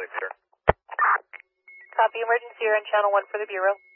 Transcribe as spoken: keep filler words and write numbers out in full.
six, sir. Copy, emergency, you're on channel one for the Bureau.